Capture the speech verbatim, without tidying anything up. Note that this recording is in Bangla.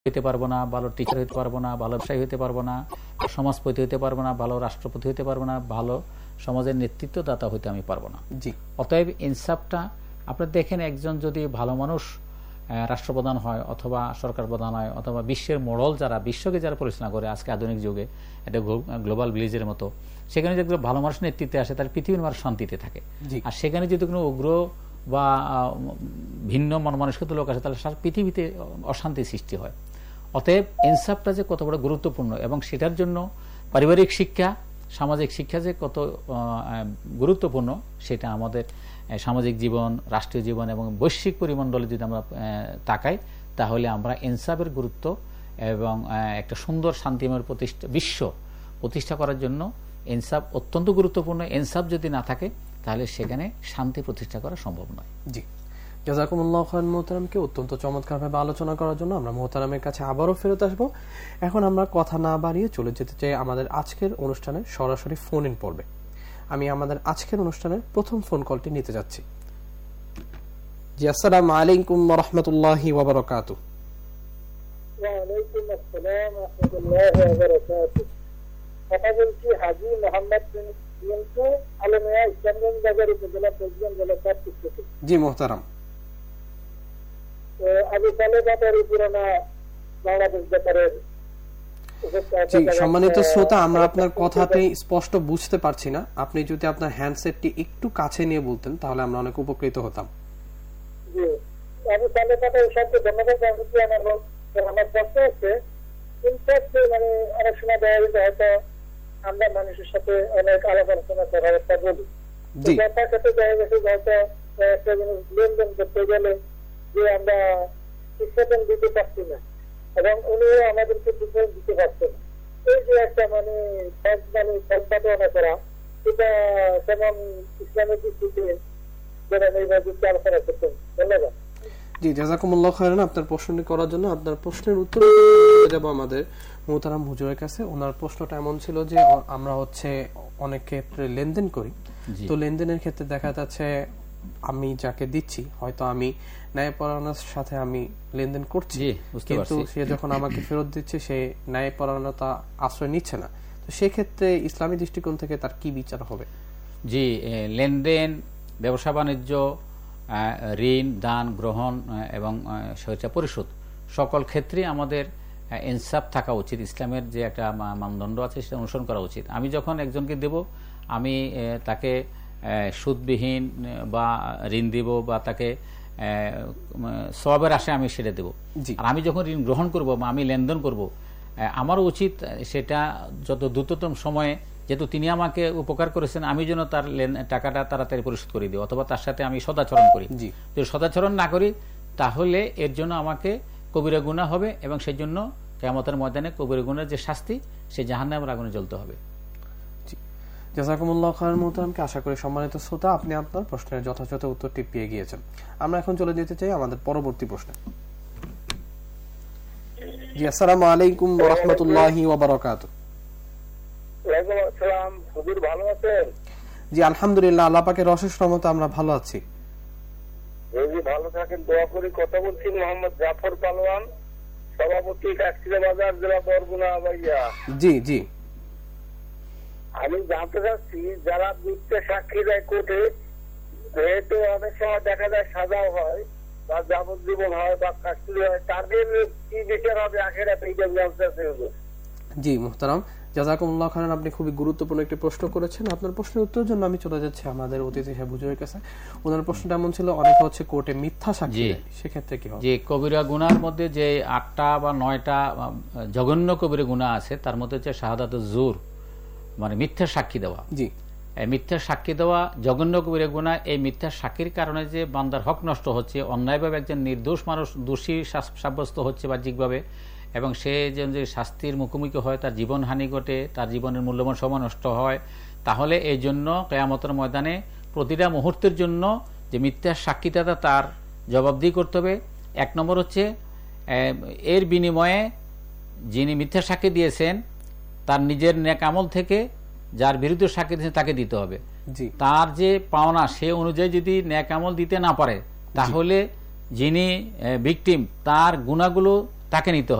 হইতে পারবো না, ভালো টিচার হইতে পারবো না, ভালো ব্যবসায়ী হইতে পারবো না, সমাজপতি হইতে পারবো না, ভালো রাষ্ট্রপতি হইতে পারবো না, ভালো সমাজের নেতৃত্বদাতা হইতে আমি পারবো না। জি। অতএব ইনসাফটা আপনি দেখেন, একজন যদি ভালো মানুষ রাষ্ট্রপ্রধান হয় অথবা সরকার প্রধান হয় অথবা বিশ্বের মোড়ল যারা বিশ্বকে যারা পরিচালনা করে আজকে আধুনিক যুগে, এটা গ্লোবাল ভিলেজের মতো, সেখানে যদি ভালো মানুষ নেতৃত্বে আসে তার পৃথিবীর মানুষ শান্তিতে থাকে। আর সেখানে যদি কোনো উগ্র বা ভিন্ন মন মানসিকতার লোক আসে তাহলে পৃথিবীতে অশান্তি সৃষ্টি হয়। অতএব ইনসাফটা যে কত বড় গুরুত্বপূর্ণ এবং সেটার জন্য পারিবারিক শিক্ষা, সামাজিক শিক্ষা যে কত গুরুত্বপূর্ণ সেটা আমাদের সামাজিক জীবন, রাষ্ট্রীয় জীবন এবং বৈশ্বিক পরিমণ্ডলে যদি আমরা তাকাই তাহলে আমরা ইনসাফের গুরুত্ব এবং একটা সুন্দর শান্তিময় প্রতিষ্ঠা বিশ্ব প্রতিষ্ঠা করার জন্য ইনসাফ অত্যন্ত গুরুত্বপূর্ণ। ইনসাফ যদি না থাকে তাহলে সেখানে শান্তি প্রতিষ্ঠা করা সম্ভব নয়। জি, জাযাকুমুল্লাহু খায়রান মুহতারামকে অত্যন্ত চমৎকারভাবে আলোচনা করার জন্য আমরা মুহতারামের কাছে আবারও ফেরত আসবো। এখন আমরা কথা না বাড়িয়ে চলে যেতে চাই আমাদের আজকের অনুষ্ঠানের সরাসরি ফোন ইন পর্বে। আমি আমাদের আজকের অনুষ্ঠানের প্রথম ফোন কলটি নিতে যাচ্ছি। জি, আসসালামু আলাইকুম ওয়া রাহমাতুল্লাহি ওয়া বারাকাতুহু। ওয়া আলাইকুম আসসালাম ওয়া রাহমাতুল্লাহি ওয়া বারাকাতুহু। কথা বলছি হাজী মোহাম্মদ বিন বিনতু আলমিয়া ইসলামগঞ্জ বাজার উপজেলা প্রেসিডেন্ট জেলার থেকে। জি মুহতারাম। তো আবু তালেব বাজারের পুরানা বাংলাদেশ ব্যাপারের জি, সম্মানিত শ্রোতা, আমরা আপনার কথাটি স্পষ্ট বুঝতে পারছি না। আপনি যদি আপনার হ্যান্ডসেটটি একটু কাছে নিয়ে বলতেন তাহলে আমরা অনেক উপকৃত হতাম। জি, আবু তালেব বাজার সবকে ধন্যবাদ জানাচ্ছি। আমার আমার প্রশ্ন হচ্ছে ইনফ্যাক্ট মানে অনেক সময় দেখা যায় হয়তো আমরা মানুষের সাথে অনেক আলাপ আলোচনা করার একটা বলি, ব্যাপার ক্ষেত্রে দেখা গেছে হয়তো একটা জিনিস লেনদেন করতে গেলে যে আমরা ডিসিশন দিতে পারছি না এবং উনিও আমাদেরকে ডিসিশন দিতে পারছে না। এই যে একটা মানে মানে সম্পাদনা করা, এটা যেমন ইসলামিক দৃষ্টিতে যেমন এইভাবে আলোচনা করতেন। ধন্যবাদ। জি, জাযাকুমুল্লাহু খায়রান আপনার প্রশ্নটি করার জন্য। আপনার প্রশ্নের উত্তর দেব আমাদের মুহতারাম হুজুরের কাছে। ওনার প্রশ্নটা এমন ছিল যে আমরা হচ্ছে অনেক ক্ষেত্রে লেনদেন করি, তো লেনদেনের ক্ষেত্রে দেখা যাচ্ছে আমি যাকে দিচ্ছি হয়তো আমি ন্যায়পরায়ণতার সাথে আমি লেনদেন করছি, কিন্তু সে যখন আমাকে ফেরত দিচ্ছে সে ন্যায়পরায়ণতা আশ্রয় নিচ্ছে না, তো সেক্ষেত্রে ইসলামী দৃষ্টিকোণ থেকে তার কি বিচার হবে? জি, লেনদেন, ব্যবসা বাণিজ্য, ঋণ দান গ্রহণ এবং স্বেচ্ছা পরিশোধ সকল ক্ষেত্রে আমাদের ইনসাফ থাকা উচিত। ইসলামের যে একটা মানদণ্ড আছে সেটা অনুসরণ করা উচিত। আমি যখন একজনকে দেব আমি তাকে সুদবিহীন বা ঋণ দিব বা তাকে সওয়াবের আশায় আমি সেটা দেব। আর আমি যখন ঋণ গ্রহণ করব বা আমি লেনদেন করব আমারও উচিত সেটা যত দ্রুততম সময়ে, যেহেতু তিনি আমাকে উপকার করেছেন, আমি যেন তার টাকাটা তাড়াতাড়ি পরিশোধ করে দিই অথবা তার সাথে আমি সদাচরণ করি। যদি সদাচরণ না করি তাহলে এর জন্য আমাকে কবিরা গুনাহ হবে এবং সেই জন্য কিয়ামতের ময়দানে কবিরা গুনাহের যে শাস্তি সে জাহান্নামের আগুনে জ্বলতে হবে। জাযাকুমুল্লাহু খায়রান মুহতারামকে আশা করি সম্মানিত শ্রোতা আপনি আপনার প্রশ্নের যথাযথ উত্তরটি পেয়ে গিয়েছেন। আমরা এখন চলে যেতে চাই আমাদের পরবর্তী প্রশ্নে। জি, আসসালামু আলাইকুম ওয়া রাহমাতুল্লাহি ওয়া বারাকাতুহু। ওয়ালাইকুম আসসালাম। হুজুর ভালো আছেন? জি আলহামদুলিল্লাহ, আল্লাহ পাকের অশেষ রহমতে আমরা ভালো আছি। যদি ভালো থাকেন দোয়া করি। কথা বলছি মোহাম্মদ জাফর পালোয়ান, সভাপতি কাকচিরা বাজার, জেলা বরগুনা ভাইয়া। জি জি, আমি জানতে চাচ্ছি যারা মিথ্যে সাক্ষী দেয় কোর্টে, যেহেতু অনেক সময় দেখা যায় সাজাও হয় বা যাবজ্জীবন হয় বা কাস্টডি হয়, তাদের কি বিচার হবে আখিরাতে? এইটা জানতে চাচ্ছি। জি মুহতারাম, জাযাকুমুল্লাহু খায়রান আপনি খুবই গুরুত্বপূর্ণ একটি প্রশ্ন করেছেন। আপনার প্রশ্নের উত্তরের জন্য আমি চলে যাচ্ছি আমাদের অতিথি সাহেব হুজুরের কাছে। ওনার প্রশ্নটা এমন ছিল, অনেকে হচ্ছে কোর্টে মিথ্যা সাক্ষী দেয়, সেক্ষেত্রে কি হবে? যে কবিরা গুনার মধ্যে যে আটটা বা নয়টা জঘন্য কবিরা গুনাহ আছে তার মধ্যে হচ্ছে শাহাদাতুজ জুর, মানে মিথ্যা সাক্ষী দেওয়া। জি, মিথ্যা সাক্ষী দেওয়া জঘন্য কবিরা গুনাহ। এই মিথ্যা সাক্ষীর কারণে যে বান্দার হক নষ্ট হচ্ছে, অন্যায়ভাবে একজন নির্দোষ মানুষ দোষী সাব্যস্ত হচ্ছে বাহ্যিকভাবে এবং সে যে শাস্তির মুখোমুখি হয়, তার জীবনহানি ঘটে, তার জীবনের মূল্যবান সময় নষ্ট হয়, তাহলে এই জন্য কিয়ামতের ময়দানে প্রতিটা মুহূর্তের জন্য যে মিথ্যা সাক্ষীদাতা তার জবাবদিহি করতে হবে। এক নম্বর হচ্ছে এর বিনিময়ে যিনি মিথ্যা সাক্ষী দিয়েছেন তার নিজের নেক আমল থেকে যার বিরুদ্ধে সাক্ষী দিয়েছেন তাকে দিতে হবে। তার যে পাওনা সে অনুযায়ী যদি নেক আমল দিতে না পারে তাহলে যিনি ভিকটিম তার গুনাহগুলো তাকে নিতে হবে।